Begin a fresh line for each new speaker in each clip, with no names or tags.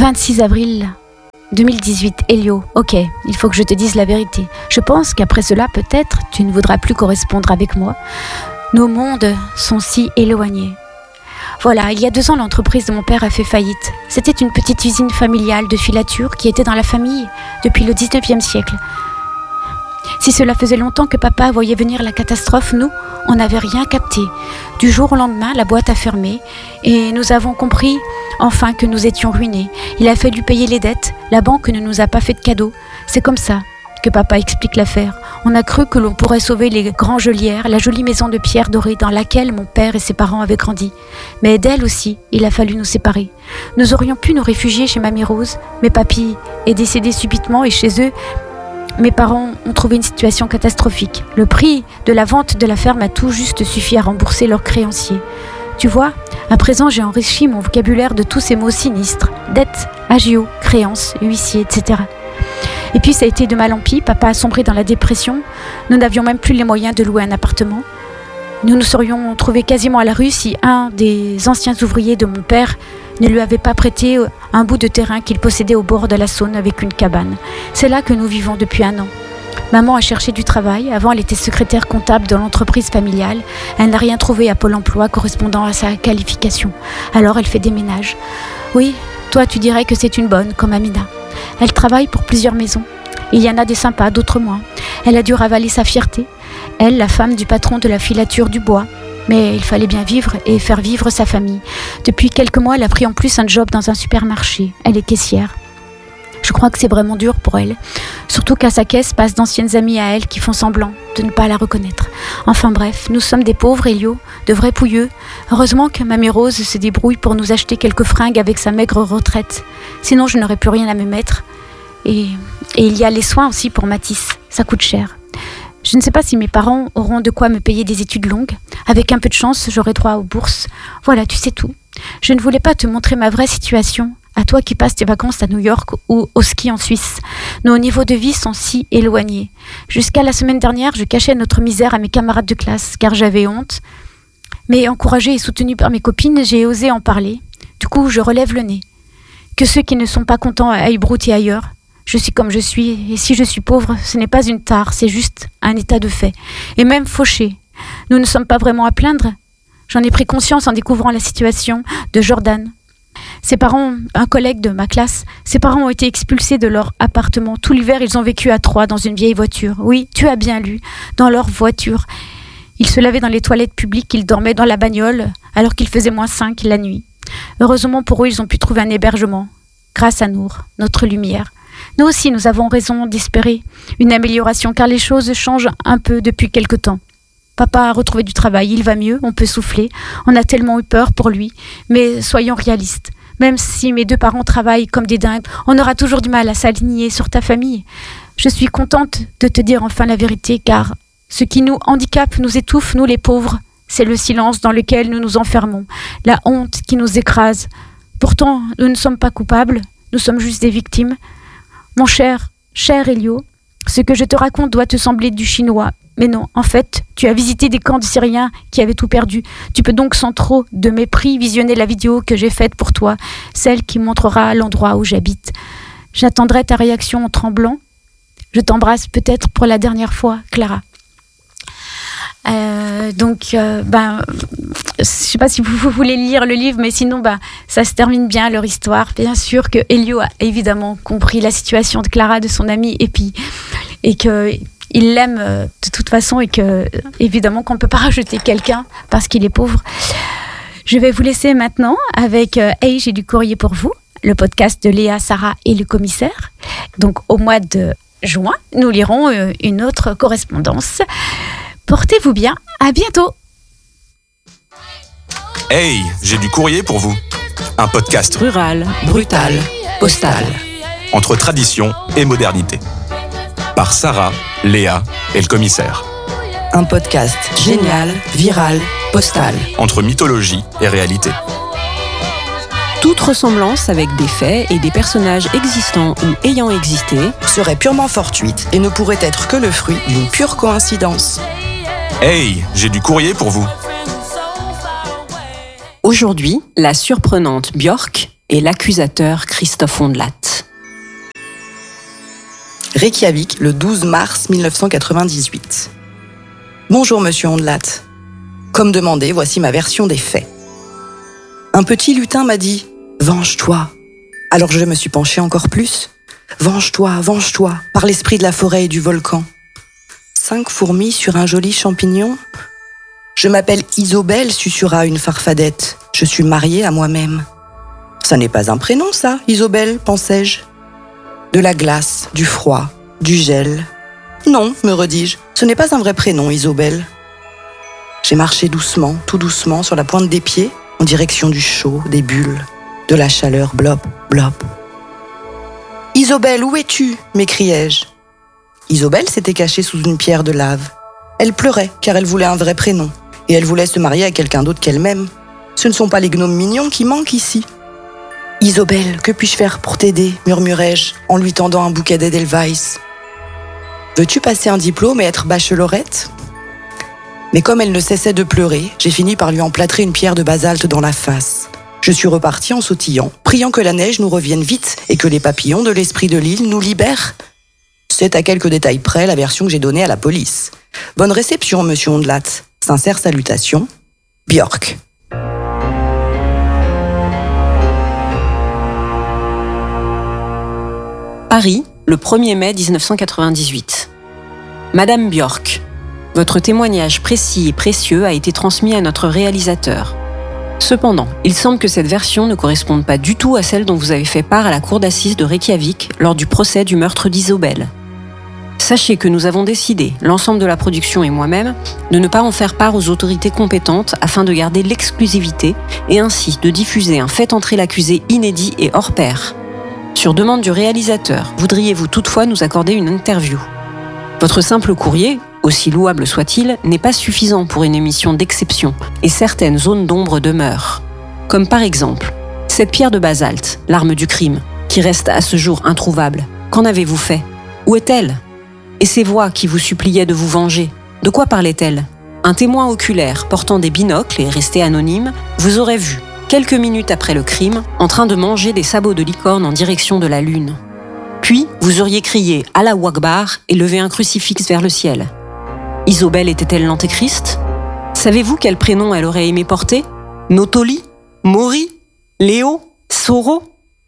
26 avril 2018, Elio. Ok, il faut que je te dise la vérité. Je pense qu'après cela, peut-être, tu ne voudras plus correspondre avec moi. Nos mondes sont si éloignés. Voilà, il y a 2 ans, l'entreprise de mon père a fait faillite. C'était une petite usine familiale de filature qui était dans la famille depuis le 19e siècle. Si cela faisait longtemps que papa voyait venir la catastrophe, nous, on n'avait rien capté. Du jour au lendemain, la boîte a fermé et nous avons compris enfin que nous étions ruinés. Il a fallu payer les dettes, la banque ne nous a pas fait de cadeau. C'est comme ça que papa explique l'affaire. On a cru que l'on pourrait sauver les grands geôlières, la jolie maison de pierre dorée dans laquelle mon père et ses parents avaient grandi. Mais d'elle aussi, il a fallu nous séparer. Nous aurions pu nous réfugier chez Mamie Rose, mais papy est décédé subitement et chez eux, mes parents ont trouvé une situation catastrophique. Le prix de la vente de la ferme a tout juste suffi à rembourser leurs créanciers. Tu vois, à présent j'ai enrichi mon vocabulaire de tous ces mots sinistres. Dette, agio, créance, huissier, etc. Et puis ça a été de mal en pis, papa a sombré dans la dépression. Nous n'avions même plus les moyens de louer un appartement. Nous nous serions trouvés quasiment à la rue si un des anciens ouvriers de mon père ne lui avait pas prêté un bout de terrain qu'il possédait au bord de la Saône avec une cabane. C'est là que nous vivons depuis 1 an. Maman a cherché du travail. Avant, elle était secrétaire comptable dans l'entreprise familiale. Elle n'a rien trouvé à Pôle emploi correspondant à sa qualification. Alors, elle fait des ménages. Oui, toi, tu dirais que c'est une bonne, comme Amina. Elle travaille pour plusieurs maisons. Il y en a des sympas, d'autres moins. Elle a dû ravaler sa fierté. Elle, la femme du patron de la filature du bois. Mais il fallait bien vivre et faire vivre sa famille. Depuis quelques mois, elle a pris en plus un job dans un supermarché. Elle est caissière. Je crois que c'est vraiment dur pour elle. Surtout qu'à sa caisse passent d'anciennes amies à elle qui font semblant de ne pas la reconnaître. Enfin bref, nous sommes des pauvres, Elio, de vrais pouilleux. Heureusement que Mamie Rose se débrouille pour nous acheter quelques fringues avec sa maigre retraite. Sinon, je n'aurais plus rien à me mettre. Et il y a les soins aussi pour Mathis. Ça coûte cher. Je ne sais pas si mes parents auront de quoi me payer des études longues. Avec un peu de chance, j'aurai droit aux bourses. Voilà, tu sais tout. Je ne voulais pas te montrer ma vraie situation, à toi qui passes tes vacances à New York ou au ski en Suisse. Nos niveaux de vie sont si éloignés. Jusqu'à la semaine dernière, je cachais notre misère à mes camarades de classe, car j'avais honte. Mais encouragée et soutenue par mes copines, j'ai osé en parler. Du coup, je relève le nez. Que ceux qui ne sont pas contents aillent brouter ailleurs. Je suis comme je suis, et si je suis pauvre, ce n'est pas une tare, c'est juste un état de fait. Et même fauché. Nous ne sommes pas vraiment à plaindre. J'en ai pris conscience en découvrant la situation de Jordan. Ses parents, un collègue de ma classe, ses parents ont été expulsés de leur appartement. Tout l'hiver, ils ont vécu à 3 dans une vieille voiture. Oui, tu as bien lu, dans leur voiture. Ils se lavaient dans les toilettes publiques, ils dormaient dans la bagnole, alors qu'il faisait -5 la nuit. Heureusement pour eux, ils ont pu trouver un hébergement. Grâce à Nour, notre lumière. Nous aussi, nous avons raison d'espérer une amélioration, car les choses changent un peu depuis quelque temps. Papa a retrouvé du travail, il va mieux, on peut souffler. On a tellement eu peur pour lui, mais soyons réalistes. Même si mes 2 parents travaillent comme des dingues, on aura toujours du mal à s'aligner sur ta famille. Je suis contente de te dire enfin la vérité, car ce qui nous handicape, nous étouffe, nous les pauvres, c'est le silence dans lequel nous nous enfermons, la honte qui nous écrase. Pourtant, nous ne sommes pas coupables, nous sommes juste des victimes. Mon cher Elio, ce que je te raconte doit te sembler du chinois. Mais non, en fait, tu as visité des camps de Syriens qui avaient tout perdu. Tu peux donc sans trop de mépris visionner la vidéo que j'ai faite pour toi, celle qui montrera l'endroit où j'habite. J'attendrai ta réaction en tremblant. Je t'embrasse peut-être pour la dernière fois, Clara. Je sais pas si vous voulez lire le livre, mais sinon, ça se termine bien leur histoire. Bien sûr que Elio a évidemment compris la situation de Clara, de son amie, et que il l'aime de toute façon, et que évidemment qu'on ne peut pas rajouter quelqu'un parce qu'il est pauvre. Je vais vous laisser maintenant avec Hey, j'ai du courrier pour vous, le podcast de Léa, Sarah et le commissaire. Donc au mois de juin, nous lirons une autre correspondance. Portez-vous bien, à bientôt.
Hey, j'ai du courrier pour vous. Un podcast
rural, brutal, postal.
Entre tradition et modernité. Par Sarah, Léa et le commissaire.
Un podcast génial, viral, postal.
Entre mythologie et réalité.
Toute ressemblance avec des faits et des personnages existants ou ayant existé
serait purement fortuite et ne pourrait être que le fruit d'une pure coïncidence.
Hey, j'ai du courrier pour vous.
Aujourd'hui, la surprenante Björk et l'accusateur Christophe Ondelat.
Reykjavik, le 12 mars 1998. Bonjour, monsieur Ondelat. Comme demandé, voici ma version des faits. Un petit lutin m'a dit « Venge-toi ». Alors je me suis penchée encore plus. « Venge-toi, venge-toi, par l'esprit de la forêt et du volcan ». 5 fourmis sur un joli champignon. Je m'appelle Isobel, susurra une farfadette. Je suis mariée à moi-même. Ça n'est pas un prénom, ça, Isobel, pensai-je. De la glace, du froid, du gel. Non, me redis-je, ce n'est pas un vrai prénom, Isobel. J'ai marché doucement, tout doucement, sur la pointe des pieds, en direction du chaud, des bulles, de la chaleur, blop, blop. Isobel, où es-tu ? M'écriai-je. Isobel s'était cachée sous une pierre de lave. Elle pleurait, car elle voulait un vrai prénom, et elle voulait se marier à quelqu'un d'autre qu'elle-même. Ce ne sont pas les gnomes mignons qui manquent ici. Isobel, que puis-je faire pour t'aider ? Murmurai-je, en lui tendant un bouquet d'Edelweiss. Veux-tu passer un diplôme et être bachelorette ? Mais comme elle ne cessait de pleurer, j'ai fini par lui emplâtrer une pierre de basalte dans la face. Je suis repartie en sautillant, priant que la neige nous revienne vite et que les papillons de l'esprit de l'île nous libèrent. C'est à quelques détails près la version que j'ai donnée à la police. Bonne réception, monsieur Ondelat. Sincère salutation, Björk.
Paris, le 1er mai 1998. Madame Björk, votre témoignage précis et précieux a été transmis à notre réalisateur. Cependant, il semble que cette version ne corresponde pas du tout à celle dont vous avez fait part à la cour d'assises de Reykjavik lors du procès du meurtre d'Isobel. Sachez que nous avons décidé, l'ensemble de la production et moi-même, de ne pas en faire part aux autorités compétentes afin de garder l'exclusivité et ainsi de diffuser un fait entrer l'accusé inédit et hors pair. Sur demande du réalisateur, voudriez-vous toutefois nous accorder une interview ? Votre simple courrier, aussi louable soit-il, n'est pas suffisant pour une émission d'exception et certaines zones d'ombre demeurent. Comme par exemple, cette pierre de basalte, l'arme du crime, qui reste à ce jour introuvable. Qu'en avez-vous fait ? Où est-elle ? Et ces voix qui vous suppliaient de vous venger, de quoi parlaient-elles ? Un témoin oculaire portant des binocles et resté anonyme vous aurait vu, quelques minutes après le crime, en train de manger des sabots de licorne en direction de la lune. Puis, vous auriez crié « Allah Akbar » et levé un crucifix vers le ciel. Isobel était-elle l'antéchrist ? Savez-vous quel prénom elle aurait aimé porter ? Notoli ? Mori ? Léo ? Soro ?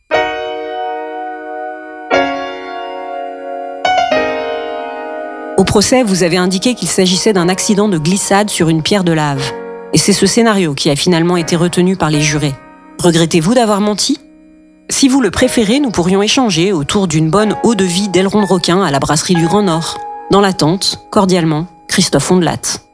Au procès, vous avez indiqué qu'il s'agissait d'un accident de glissade sur une pierre de lave. Et c'est ce scénario qui a finalement été retenu par les jurés. Regrettez-vous d'avoir menti ? Si vous le préférez, nous pourrions échanger autour d'une bonne eau-de-vie d'aileron de requin à la brasserie du Grand Nord. Dans l'attente, cordialement, Christophe Ondelat.